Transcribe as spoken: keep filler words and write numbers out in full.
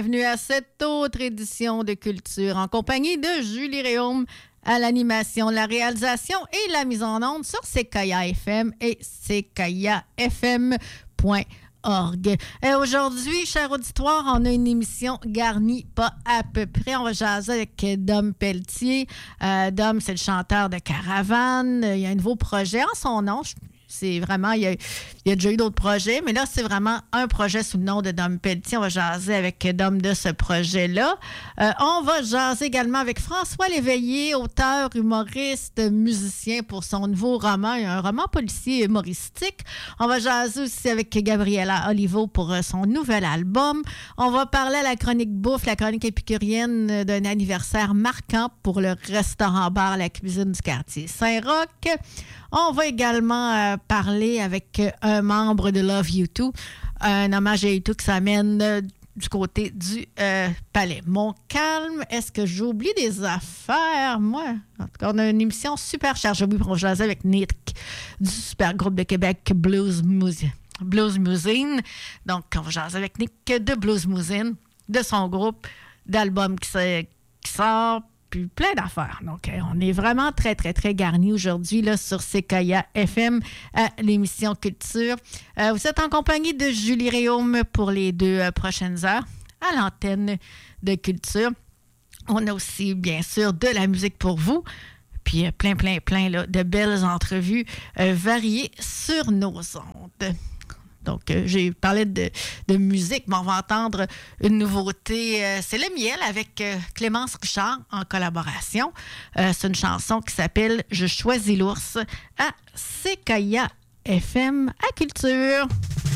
Bienvenue à cette autre édition de Culture en compagnie de Julie Réaume à l'animation, la réalisation et la mise en onde sur C K I A F M et C K I A F M point org. Et aujourd'hui, cher auditoire, on a une émission garnie pas à peu près. On va jaser avec Dom Pelletier. Euh, Dom, c'est le chanteur de Caravane. Il y a un nouveau projet en son nom. C'est vraiment, il y a, il y a déjà eu d'autres projets, mais là, c'est vraiment un projet sous le nom de Dom Pelletier. On va jaser avec Dom de ce projet-là. Euh, on va jaser également avec François Léveillé, auteur, humoriste, musicien pour son nouveau roman, un roman policier humoristique. On va jaser aussi avec Gabriella Olivo pour son nouvel album. On va parler à la chronique bouffe, la chronique épicurienne d'un anniversaire marquant pour le restaurant-bar La Cuisine du quartier Saint-Roch. On va également euh, parler avec un membre de Love You Too, un hommage à You Too qui s'amène euh, du côté du euh, Palais Montcalm. Est-ce que j'oublie des affaires? Moi, en tout cas, on a une émission super chargée. Oui, on jaser avec Nick du super groupe de Québec Blues Museum. Blues Museum. Donc, on va jaser avec Nick de Blues Museum, de son groupe, d'albums qui, qui sort, puis plein d'affaires. Donc, on est vraiment très, très, très garnis aujourd'hui là, sur C K I A F M à l'émission Culture. Euh, vous êtes en compagnie de Julie Réaume pour les deux euh, prochaines heures à l'antenne de Culture. On a aussi, bien sûr, de la musique pour vous, puis euh, plein, plein, plein là, de belles entrevues euh, variées sur nos ondes. Donc, euh, j'ai parlé de, de musique, mais on va entendre une nouveauté. Euh, c'est Le Miel avec euh, Clémence Richard en collaboration. Euh, c'est une chanson qui s'appelle « Je choisis l'ours » à C K I A F M à Culture.